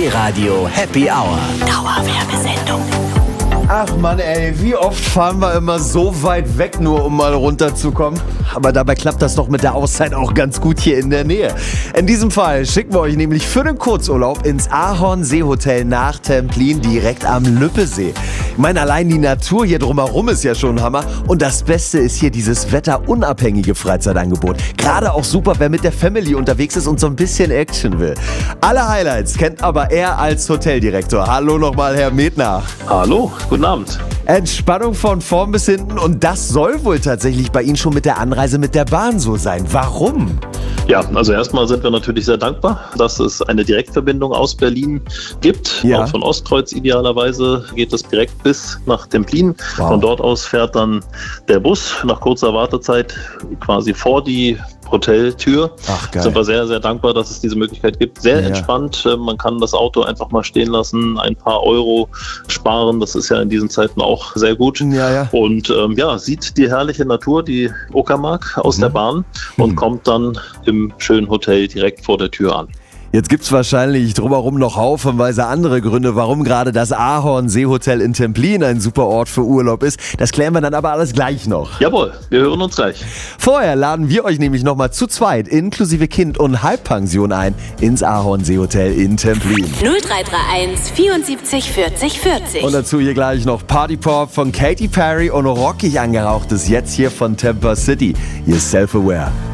NRW Happy Hour. Dauerwerbesendung. Ach Mann ey, wie oft fahren wir immer so weit weg, nur um mal runterzukommen? Aber dabei klappt das doch mit der Auszeit auch ganz gut hier in der Nähe. In diesem Fall schicken wir euch nämlich für den Kurzurlaub ins Ahorn-Seehotel nach Templin direkt am Lüppesee. Ich meine, allein die Natur hier drumherum ist ja schon Hammer. Und das Beste ist hier dieses wetterunabhängige Freizeitangebot. Gerade auch super, wer mit der Family unterwegs ist und so ein bisschen Action will. Alle Highlights kennt aber er als Hoteldirektor. Hallo nochmal, Herr Medner. Hallo, guten Abend. Entspannung von vorn bis hinten und das soll wohl tatsächlich bei Ihnen schon mit der Anreise mit der Bahn so sein. Warum? Ja, also erstmal sind wir natürlich sehr dankbar, dass es eine Direktverbindung aus Berlin gibt. Ja. Auch von Ostkreuz idealerweise geht es direkt bis nach Templin. Wow. Von dort aus fährt dann der Bus nach kurzer Wartezeit quasi vor die Hoteltür. Ach, geil. Sind wir sehr, sehr dankbar, dass es diese Möglichkeit gibt. Sehr Ja. entspannt. Man kann das Auto einfach mal stehen lassen, ein paar Euro sparen. Das ist ja in diesen Zeiten auch sehr gut. Ja. Und sieht die herrliche Natur, die Uckermark aus der Bahn und kommt dann im schönen Hotel direkt vor der Tür an. Jetzt gibt's wahrscheinlich drumherum noch haufenweise andere Gründe, warum gerade das Ahorn-Seehotel in Templin ein super Ort für Urlaub ist. Das klären wir dann aber alles gleich noch. Jawohl, wir hören uns gleich. Vorher laden wir euch nämlich nochmal zu zweit inklusive Kind und Halbpension ein ins Ahorn-Seehotel in Templin. 0331 74 40 40. Und dazu hier gleich noch Partypop von Katy Perry und rockig angehauchtes jetzt hier von Tampa City. Hier ist Self-Aware.